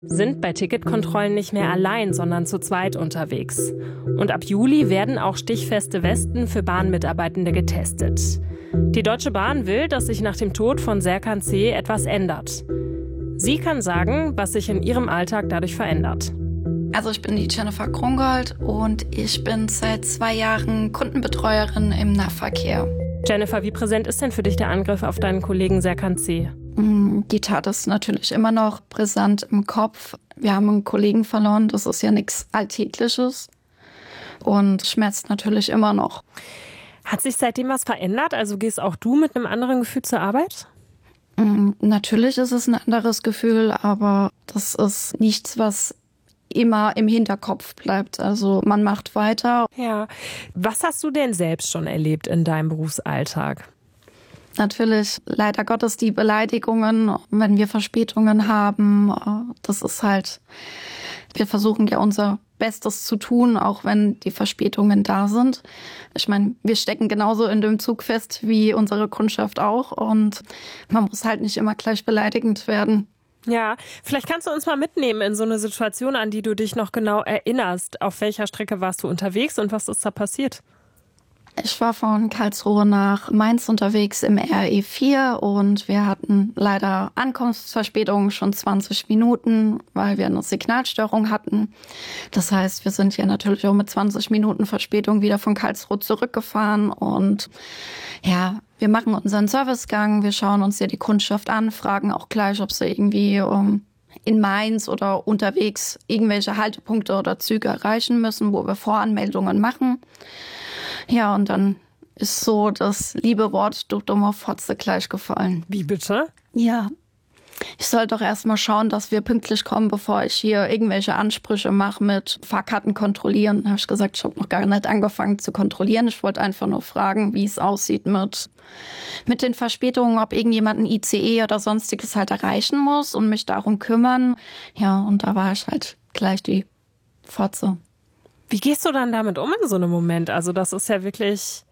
sind bei Ticketkontrollen nicht mehr allein, sondern zu zweit unterwegs. Und ab Juli werden auch stichfeste Westen für Bahnmitarbeitende getestet. Die Deutsche Bahn will, dass sich nach dem Tod von Serkan C. etwas ändert. Sie kann sagen, was sich in ihrem Alltag dadurch verändert. Also ich bin die Jennifer Krungold und ich bin seit 2 Jahren Kundenbetreuerin im Nahverkehr. Jennifer, wie präsent ist denn für dich der Angriff auf deinen Kollegen Serkan C.? Die Tat ist natürlich immer noch brisant im Kopf. Wir haben einen Kollegen verloren, das ist ja nichts Alltägliches und schmerzt natürlich immer noch. Hat sich seitdem was verändert? Also gehst auch du mit einem anderen Gefühl zur Arbeit? Natürlich ist es ein anderes Gefühl, aber das ist nichts, was immer im Hinterkopf bleibt. Also man macht weiter. Ja. Was hast du denn selbst schon erlebt in deinem Berufsalltag? Natürlich, leider Gottes, die Beleidigungen, wenn wir Verspätungen haben. Das ist halt, wir versuchen ja unser Bestes zu tun, auch wenn die Verspätungen da sind. Ich meine, wir stecken genauso in dem Zug fest wie unsere Kundschaft auch. Und man muss halt nicht immer gleich beleidigend werden. Ja, vielleicht kannst du uns mal mitnehmen in so eine Situation, an die du dich noch genau erinnerst. Auf welcher Strecke warst du unterwegs und was ist da passiert? Ich war von Karlsruhe nach Mainz unterwegs im RE4 und wir hatten leider Ankunftsverspätungen schon 20 Minuten, weil wir eine Signalstörung hatten. Das heißt, wir sind ja natürlich auch mit 20 Minuten Verspätung wieder von Karlsruhe zurückgefahren und ja, wir machen unseren Servicegang, wir schauen uns ja die Kundschaft an, fragen auch gleich, ob sie irgendwie in Mainz oder unterwegs irgendwelche Haltepunkte oder Züge erreichen müssen, wo wir Voranmeldungen machen. Ja, und dann ist so das liebe Wort, du dummer Fotze, gleich gefallen. Wie bitte? Ja, ich soll doch erst mal schauen, dass wir pünktlich kommen, bevor ich hier irgendwelche Ansprüche mache mit Fahrkarten kontrollieren. Da habe ich gesagt, ich habe noch gar nicht angefangen zu kontrollieren. Ich wollte einfach nur fragen, wie es aussieht mit den Verspätungen, ob irgendjemand ein ICE oder sonstiges halt erreichen muss und mich darum kümmern. Ja, und da war ich halt gleich die Fotze. Wie gehst du dann damit um in so einem Moment? Also das ist ja wirklich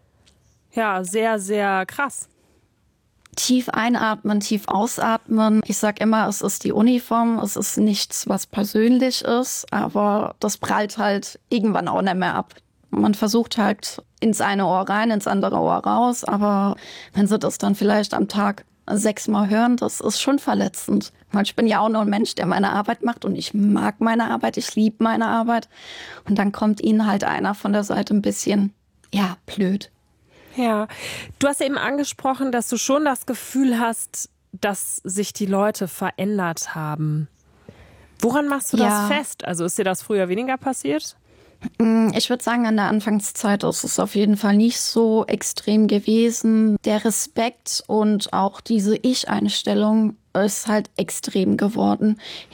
sehr, sehr krass. Tief einatmen, tief ausatmen. Ich sag immer, es ist die Uniform, es ist nichts, was persönlich ist, aber das prallt halt irgendwann auch nicht mehr ab. Man versucht halt ins eine Ohr rein, ins andere Ohr raus, aber wenn sie das dann vielleicht am Tag 6-mal hören, das ist schon verletzend. Weil ich bin ja auch nur ein Mensch, der meine Arbeit macht und ich mag meine Arbeit, ich liebe meine Arbeit. Und dann kommt ihnen halt einer von der Seite ein bisschen, blöd. Ja, du hast eben angesprochen, dass du schon das Gefühl hast, dass sich die Leute verändert haben. Woran machst du das fest? Also ist dir das früher weniger passiert? Ich würde sagen, in der Anfangszeit ist es auf jeden Fall nicht so extrem gewesen. Der Respekt und auch diese Ich-Einstellung ist halt extrem geworden.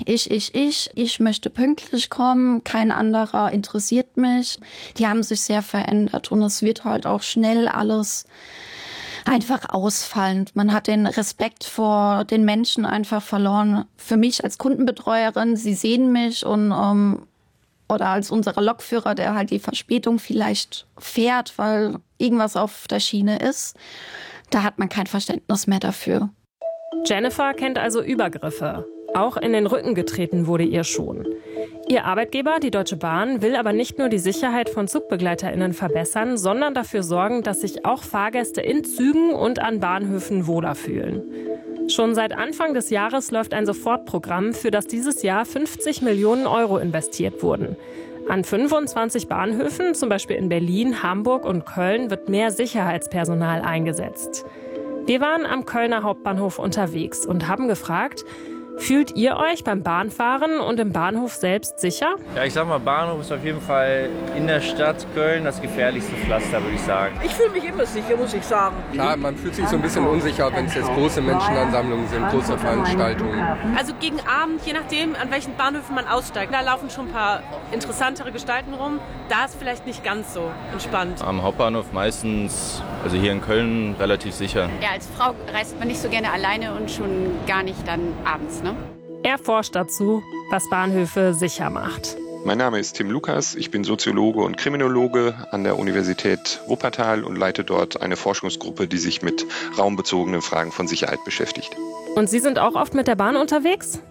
Ich möchte pünktlich kommen, kein anderer interessiert mich. Die haben sich sehr verändert und es wird halt auch schnell alles einfach ausfallend. Man hat den Respekt vor den Menschen einfach verloren. Für mich als Kundenbetreuerin, sie sehen mich und oder als unser Lokführer, der halt die Verspätung vielleicht fährt, weil irgendwas auf der Schiene ist, da hat man kein Verständnis mehr dafür. Jennifer kennt also Übergriffe. Auch in den Rücken getreten wurde ihr schon. Ihr Arbeitgeber, die Deutsche Bahn, will aber nicht nur die Sicherheit von ZugbegleiterInnen verbessern, sondern dafür sorgen, dass sich auch Fahrgäste in Zügen und an Bahnhöfen wohler fühlen. Schon seit Anfang des Jahres läuft ein Sofortprogramm, für das dieses Jahr 50 Millionen Euro investiert wurden. An 25 Bahnhöfen, zum Beispiel in Berlin, Hamburg und Köln, wird mehr Sicherheitspersonal eingesetzt. Wir waren am Kölner Hauptbahnhof unterwegs und haben gefragt, fühlt ihr euch beim Bahnfahren und im Bahnhof selbst sicher? Ja, ich sag mal, Bahnhof ist auf jeden Fall in der Stadt Köln das gefährlichste Pflaster, würde ich sagen. Ich fühle mich immer sicher, muss ich sagen. Klar, man fühlt sich so ein bisschen unsicher, wenn es jetzt große Menschenansammlungen sind, große Veranstaltungen. Also gegen Abend, je nachdem, an welchen Bahnhöfen man aussteigt, da laufen schon ein paar interessantere Gestalten rum. Da ist vielleicht nicht ganz so entspannt. Am Hauptbahnhof meistens, also hier in Köln, relativ sicher. Ja, als Frau reist man nicht so gerne alleine und schon gar nicht dann abends, ne? Er forscht dazu, was Bahnhöfe sicher macht. Mein Name ist Tim Lukas, ich bin Soziologe und Kriminologe an der Universität Wuppertal und leite dort eine Forschungsgruppe, die sich mit raumbezogenen Fragen von Sicherheit beschäftigt. Und Sie sind auch oft mit der Bahn unterwegs?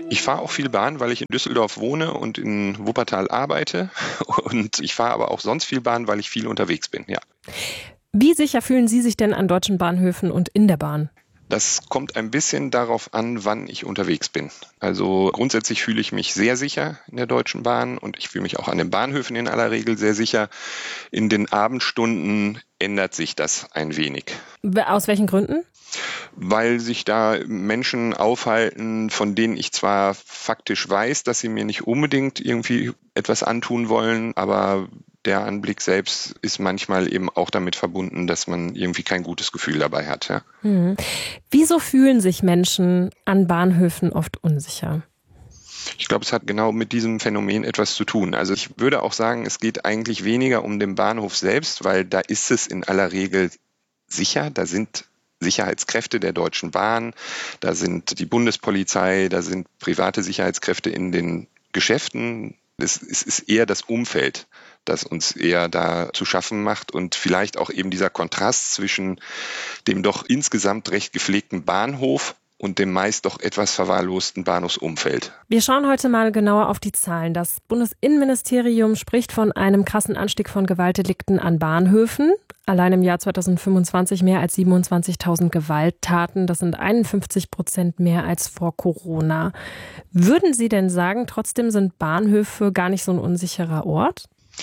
Ich fahre auch viel Bahn, weil ich in Düsseldorf wohne und in Wuppertal arbeite. Und ich fahre aber auch sonst viel Bahn, weil ich viel unterwegs bin, ja. Wie sicher fühlen Sie sich denn an deutschen Bahnhöfen und in der Bahn? Das kommt ein bisschen darauf an, wann ich unterwegs bin. Also grundsätzlich fühle ich mich sehr sicher in der Deutschen Bahn und ich fühle mich auch an den Bahnhöfen in aller Regel sehr sicher. In den Abendstunden ändert sich das ein wenig. Aus welchen Gründen? Weil sich da Menschen aufhalten, von denen ich zwar faktisch weiß, dass sie mir nicht unbedingt irgendwie etwas antun wollen, aber der Anblick selbst ist manchmal eben auch damit verbunden, dass man irgendwie kein gutes Gefühl dabei hat. Ja. Wieso fühlen sich Menschen an Bahnhöfen oft unsicher? Ich glaube, es hat genau mit diesem Phänomen etwas zu tun. Also ich würde auch sagen, es geht eigentlich weniger um den Bahnhof selbst, weil da ist es in aller Regel sicher. Da sind Sicherheitskräfte der Deutschen Bahn, da sind die Bundespolizei, da sind private Sicherheitskräfte in den Geschäften. Es ist eher das Umfeld, das uns eher da zu schaffen macht und vielleicht auch eben dieser Kontrast zwischen dem doch insgesamt recht gepflegten Bahnhof und dem meist doch etwas verwahrlosten Bahnhofsumfeld. Wir schauen heute mal genauer auf die Zahlen. Das Bundesinnenministerium spricht von einem krassen Anstieg von Gewaltdelikten an Bahnhöfen. Allein im Jahr 2025 mehr als 27.000 Gewalttaten. Das sind 51% mehr als vor Corona. Würden Sie denn sagen, trotzdem sind Bahnhöfe gar nicht so ein unsicherer Ort?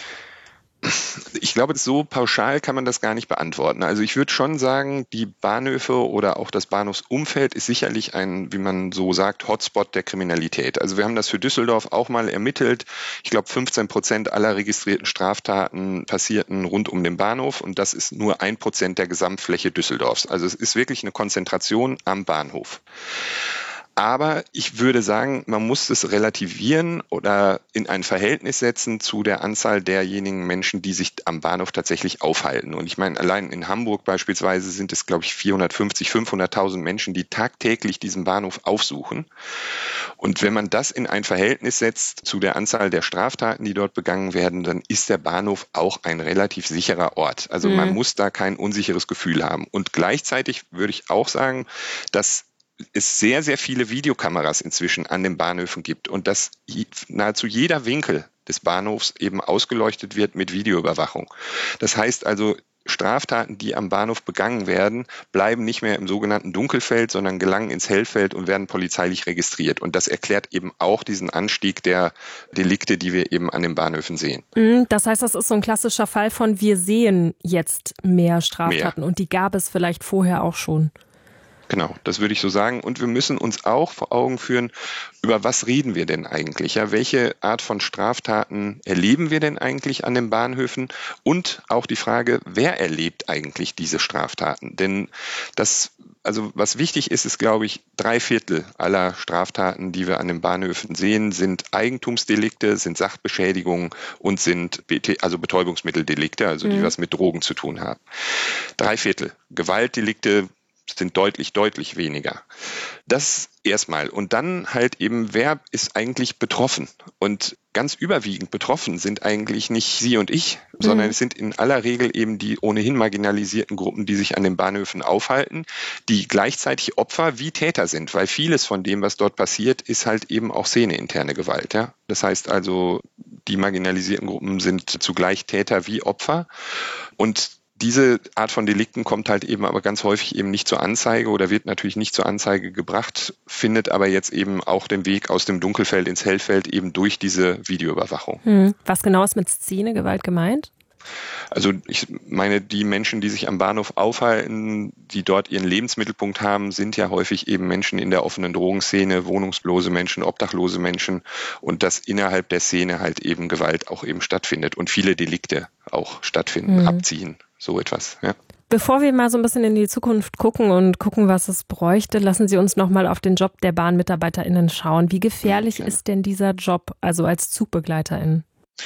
Ich glaube, so pauschal kann man das gar nicht beantworten. Also ich würde schon sagen, die Bahnhöfe oder auch das Bahnhofsumfeld ist sicherlich ein, wie man so sagt, Hotspot der Kriminalität. Also wir haben das für Düsseldorf auch mal ermittelt. Ich glaube, 15% aller registrierten Straftaten passierten rund um den Bahnhof und das ist nur 1% der Gesamtfläche Düsseldorfs. Also es ist wirklich eine Konzentration am Bahnhof. Aber ich würde sagen, man muss es relativieren oder in ein Verhältnis setzen zu der Anzahl derjenigen Menschen, die sich am Bahnhof tatsächlich aufhalten. Und ich meine, allein in Hamburg beispielsweise sind es, glaube ich, 450.000, 500.000 Menschen, die tagtäglich diesen Bahnhof aufsuchen. Und wenn man das in ein Verhältnis setzt zu der Anzahl der Straftaten, die dort begangen werden, dann ist der Bahnhof auch ein relativ sicherer Ort. Also man muss da kein unsicheres Gefühl haben. Und gleichzeitig würde ich auch sagen, dass es sehr, sehr viele Videokameras inzwischen an den Bahnhöfen gibt und dass nahezu jeder Winkel des Bahnhofs eben ausgeleuchtet wird mit Videoüberwachung. Das heißt also, Straftaten, die am Bahnhof begangen werden, bleiben nicht mehr im sogenannten Dunkelfeld, sondern gelangen ins Hellfeld und werden polizeilich registriert. Und das erklärt eben auch diesen Anstieg der Delikte, die wir eben an den Bahnhöfen sehen. Das heißt, das ist so ein klassischer Fall von, wir sehen jetzt mehr Straftaten und die gab es vielleicht vorher auch schon. Genau, das würde ich so sagen. Und wir müssen uns auch vor Augen führen, über was reden wir denn eigentlich? Ja, welche Art von Straftaten erleben wir denn eigentlich an den Bahnhöfen? Und auch die Frage, wer erlebt eigentlich diese Straftaten? Denn was wichtig ist, ist, glaube ich, 3/4 aller Straftaten, die wir an den Bahnhöfen sehen, sind Eigentumsdelikte, sind Sachbeschädigungen und sind Betäubungsmitteldelikte, also die was mit Drogen zu tun haben. 3/4 Gewaltdelikte sind deutlich, deutlich weniger. Das erstmal. Und dann halt eben, wer ist eigentlich betroffen? Und ganz überwiegend betroffen sind eigentlich nicht Sie und ich, sondern es sind in aller Regel eben die ohnehin marginalisierten Gruppen, die sich an den Bahnhöfen aufhalten, die gleichzeitig Opfer wie Täter sind, weil vieles von dem, was dort passiert, ist halt eben auch szeneinterne Gewalt. Ja? Das heißt also, die marginalisierten Gruppen sind zugleich Täter wie Opfer und diese Art von Delikten kommt halt eben aber ganz häufig eben nicht zur Anzeige oder wird natürlich nicht zur Anzeige gebracht, findet aber jetzt eben auch den Weg aus dem Dunkelfeld ins Hellfeld eben durch diese Videoüberwachung. Was genau ist mit Szenegewalt gemeint? Also ich meine, die Menschen, die sich am Bahnhof aufhalten, die dort ihren Lebensmittelpunkt haben, sind ja häufig eben Menschen in der offenen Drogenszene, wohnungslose Menschen, obdachlose Menschen und dass innerhalb der Szene halt eben Gewalt auch eben stattfindet und viele Delikte auch stattfinden, abziehen, so etwas, ja. Bevor wir mal so ein bisschen in die Zukunft gucken und gucken, was es bräuchte, lassen Sie uns noch mal auf den Job der BahnmitarbeiterInnen schauen. Wie gefährlich ist denn dieser Job, also als ZugbegleiterInnen?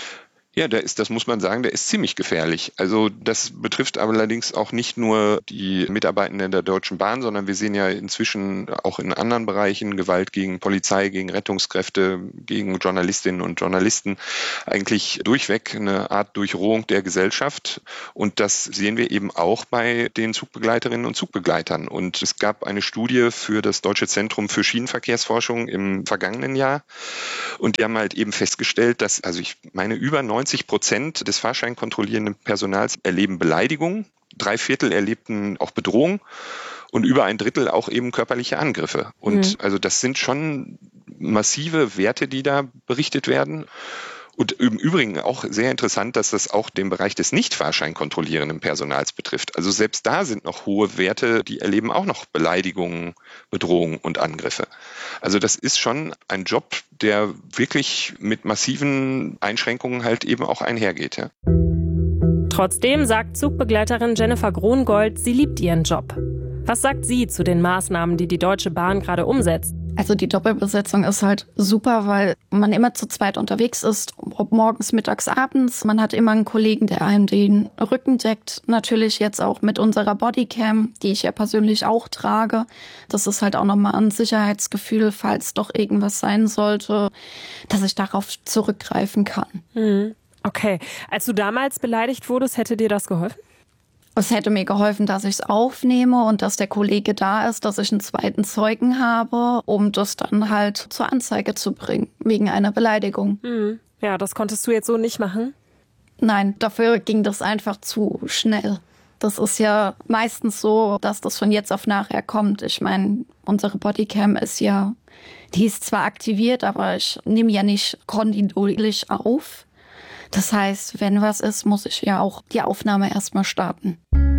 Ja, das muss man sagen, der ist ziemlich gefährlich. Also das betrifft allerdings auch nicht nur die Mitarbeitenden der Deutschen Bahn, sondern wir sehen ja inzwischen auch in anderen Bereichen Gewalt gegen Polizei, gegen Rettungskräfte, gegen Journalistinnen und Journalisten, eigentlich durchweg eine Art Durchrohung der Gesellschaft. Und das sehen wir eben auch bei den Zugbegleiterinnen und Zugbegleitern. Und es gab eine Studie für das Deutsche Zentrum für Schienenverkehrsforschung im vergangenen Jahr. Und die haben halt eben festgestellt, dass, also ich meine, über 90% des fahrscheinkontrollierenden Personals erleben Beleidigungen, 3/4 erlebten auch Bedrohung und über 1/3 auch eben körperliche Angriffe. Und also das sind schon massive Werte, die da berichtet werden. Und im Übrigen auch sehr interessant, dass das auch den Bereich des nicht fahrscheinkontrollierenden Personals betrifft. Also selbst da sind noch hohe Werte, die erleben auch noch Beleidigungen, Bedrohungen und Angriffe. Also das ist schon ein Job, der wirklich mit massiven Einschränkungen halt eben auch einhergeht. Ja. Trotzdem sagt Zugbegleiterin Jennifer Krongold, sie liebt ihren Job. Was sagt sie zu den Maßnahmen, die die Deutsche Bahn gerade umsetzt? Also die Doppelbesetzung ist halt super, weil man immer zu zweit unterwegs ist, ob morgens, mittags, abends. Man hat immer einen Kollegen, der einem den Rücken deckt. Natürlich jetzt auch mit unserer Bodycam, die ich ja persönlich auch trage. Das ist halt auch nochmal ein Sicherheitsgefühl, falls doch irgendwas sein sollte, dass ich darauf zurückgreifen kann. Okay, als du damals beleidigt wurdest, hätte dir das geholfen? Es hätte mir geholfen, dass ich es aufnehme und dass der Kollege da ist, dass ich einen zweiten Zeugen habe, um das dann halt zur Anzeige zu bringen, wegen einer Beleidigung. Ja, das konntest du jetzt so nicht machen? Nein, dafür ging das einfach zu schnell. Das ist ja meistens so, dass das von jetzt auf nachher kommt. Ich meine, unsere Bodycam die ist zwar aktiviert, aber ich nehme ja nicht kontinuierlich auf. Das heißt, wenn was ist, muss ich ja auch die Aufnahme erstmal starten.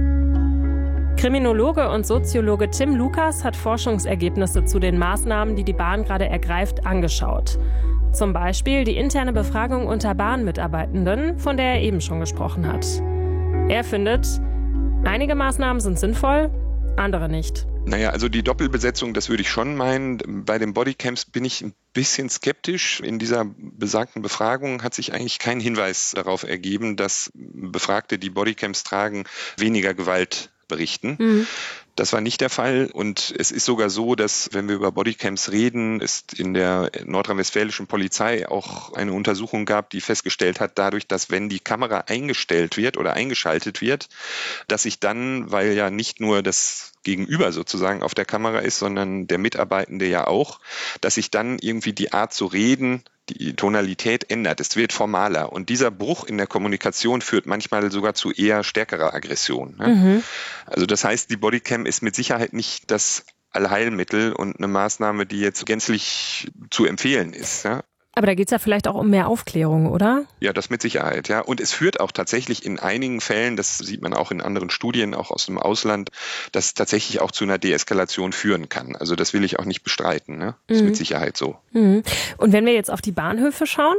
Kriminologe und Soziologe Tim Lukas hat Forschungsergebnisse zu den Maßnahmen, die die Bahn gerade ergreift, angeschaut. Zum Beispiel die interne Befragung unter Bahnmitarbeitenden, von der er eben schon gesprochen hat. Er findet, einige Maßnahmen sind sinnvoll, andere nicht. Naja, also die Doppelbesetzung, das würde ich schon meinen. Bei den Bodycams bin ich ein bisschen skeptisch. In dieser besagten Befragung hat sich eigentlich kein Hinweis darauf ergeben, dass Befragte, die Bodycams tragen, weniger Gewalt berichten. Das war nicht der Fall und es ist sogar so, dass, wenn wir über Bodycams reden, es in der nordrhein-westfälischen Polizei auch eine Untersuchung gab, die festgestellt hat, dadurch, dass wenn die Kamera eingestellt wird oder eingeschaltet wird, dass sich dann, weil ja nicht nur das Gegenüber sozusagen auf der Kamera ist, sondern der Mitarbeitende ja auch, dass sich dann irgendwie die Art zu reden, die Tonalität ändert. Es wird formaler. Und dieser Bruch in der Kommunikation führt manchmal sogar zu eher stärkerer Aggression. Ne? Also das heißt, die Bodycam ist mit Sicherheit nicht das Allheilmittel und eine Maßnahme, die jetzt gänzlich zu empfehlen ist. Ja? Aber da geht es ja vielleicht auch um mehr Aufklärung, oder? Ja, das mit Sicherheit, ja. Und es führt auch tatsächlich in einigen Fällen, das sieht man auch in anderen Studien, auch aus dem Ausland, dass es tatsächlich auch zu einer Deeskalation führen kann. Also das will ich auch nicht bestreiten, ne? Das ist mit Sicherheit so. Und wenn wir jetzt auf die Bahnhöfe schauen?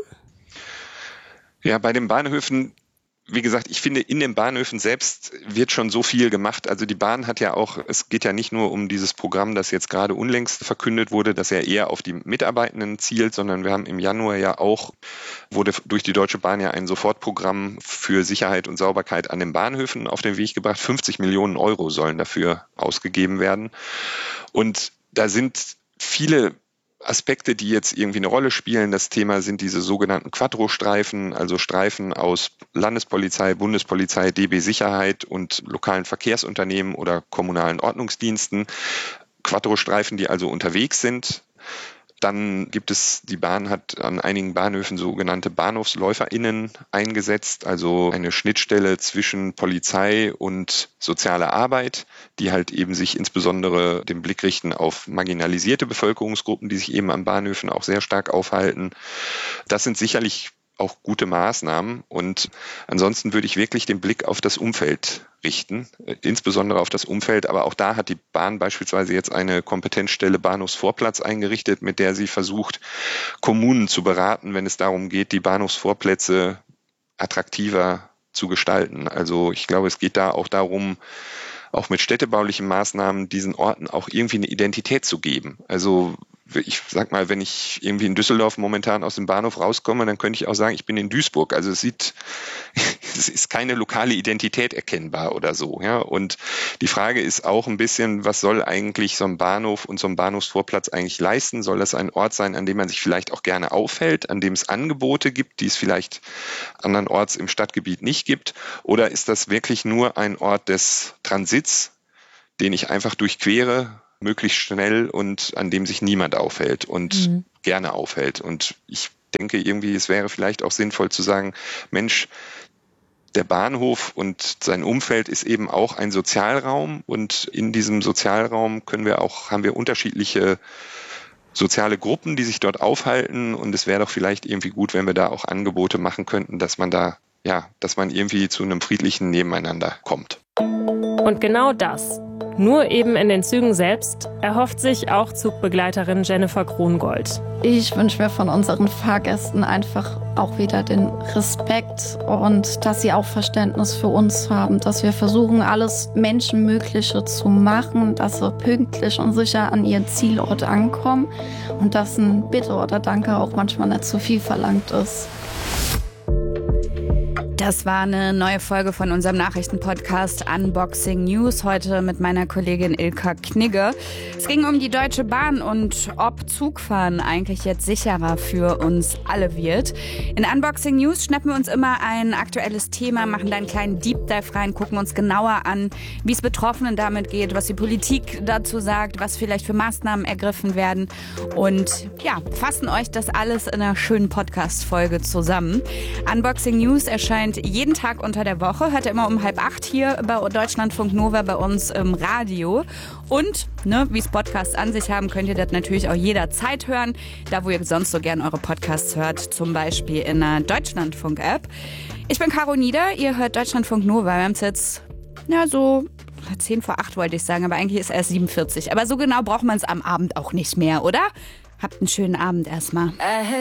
Ja, bei den Bahnhöfen, wie gesagt, ich finde, in den Bahnhöfen selbst wird schon so viel gemacht. Also die Bahn hat ja auch, es geht ja nicht nur um dieses Programm, das jetzt gerade unlängst verkündet wurde, das ja eher auf die Mitarbeitenden zielt, sondern wir haben im Januar ja auch, wurde durch die Deutsche Bahn ja ein Sofortprogramm für Sicherheit und Sauberkeit an den Bahnhöfen auf den Weg gebracht. 50 Millionen Euro sollen dafür ausgegeben werden. Und da sind viele Aspekte, die jetzt irgendwie eine Rolle spielen. Das Thema sind diese sogenannten Quattro-Streifen, also Streifen aus Landespolizei, Bundespolizei, DB Sicherheit und lokalen Verkehrsunternehmen oder kommunalen Ordnungsdiensten. Quattro-Streifen, die also unterwegs sind. Dann gibt es, die Bahn hat an einigen Bahnhöfen sogenannte BahnhofsläuferInnen eingesetzt, also eine Schnittstelle zwischen Polizei und sozialer Arbeit, die halt eben sich insbesondere den Blick richten auf marginalisierte Bevölkerungsgruppen, die sich eben an Bahnhöfen auch sehr stark aufhalten. Das sind sicherlich auch gute Maßnahmen und ansonsten würde ich wirklich den Blick auf das Umfeld richten, insbesondere auf das Umfeld, aber auch da hat die Bahn beispielsweise jetzt eine Kompetenzstelle Bahnhofsvorplatz eingerichtet, mit der sie versucht, Kommunen zu beraten, wenn es darum geht, die Bahnhofsvorplätze attraktiver zu gestalten. Also ich glaube, es geht da auch darum, auch mit städtebaulichen Maßnahmen diesen Orten auch irgendwie eine Identität zu geben. Also ich sag mal, wenn ich irgendwie in Düsseldorf momentan aus dem Bahnhof rauskomme, dann könnte ich auch sagen, ich bin in Duisburg. Also es ist keine lokale Identität erkennbar oder so, ja. Und die Frage ist auch ein bisschen, was soll eigentlich so ein Bahnhof und so ein Bahnhofsvorplatz eigentlich leisten? Soll das ein Ort sein, an dem man sich vielleicht auch gerne aufhält, an dem es Angebote gibt, die es vielleicht andernorts im Stadtgebiet nicht gibt? Oder ist das wirklich nur ein Ort des Transits, den ich einfach durchquere, möglichst schnell und an dem sich niemand aufhält und gerne aufhält? Und ich denke irgendwie, es wäre vielleicht auch sinnvoll zu sagen, Mensch, der Bahnhof und sein Umfeld ist eben auch ein Sozialraum und in diesem Sozialraum haben wir unterschiedliche soziale Gruppen, die sich dort aufhalten, und es wäre doch vielleicht irgendwie gut, wenn wir da auch Angebote machen könnten, dass man irgendwie zu einem friedlichen Nebeneinander kommt. Und genau das, nur eben in den Zügen selbst, erhofft sich auch Zugbegleiterin Jennifer Krongold. Ich wünsche mir von unseren Fahrgästen einfach auch wieder den Respekt und dass sie auch Verständnis für uns haben, dass wir versuchen, alles Menschenmögliche zu machen, dass sie pünktlich und sicher an ihren Zielort ankommen und dass ein Bitte oder Danke auch manchmal nicht zu viel verlangt ist. Das war eine neue Folge von unserem Nachrichtenpodcast Unboxing News, heute mit meiner Kollegin Ilka Knigge. Es ging um die Deutsche Bahn und ob Zugfahren eigentlich jetzt sicherer für uns alle wird. In Unboxing News schnappen wir uns immer ein aktuelles Thema, machen da einen kleinen Deep Dive rein, gucken uns genauer an, wie es Betroffenen damit geht, was die Politik dazu sagt, was vielleicht für Maßnahmen ergriffen werden, und fassen euch das alles in einer schönen Podcast-Folge zusammen. Unboxing News erscheint jeden Tag unter der Woche, hört ihr immer um 7:30 hier bei Deutschlandfunk Nova bei uns im Radio. Und wie es Podcasts an sich haben, könnt ihr das natürlich auch jederzeit hören, da wo ihr sonst so gern eure Podcasts hört, zum Beispiel in der Deutschlandfunk-App. Ich bin Caro Nieder, ihr hört Deutschlandfunk Nova. Wir haben es jetzt so 7:10 wollte ich sagen, aber eigentlich ist erst 7:40. Aber so genau braucht man es am Abend auch nicht mehr, oder? Habt einen schönen Abend erstmal.